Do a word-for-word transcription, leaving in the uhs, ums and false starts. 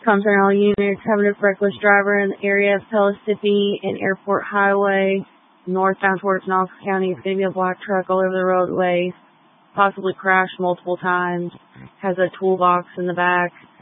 Compton all units, having a reckless driver in the area of Pellissippi and Airport Highway, northbound towards Knox County. It's going to be a black truck all over the roadway, possibly crashed multiple times, has a toolbox in the back.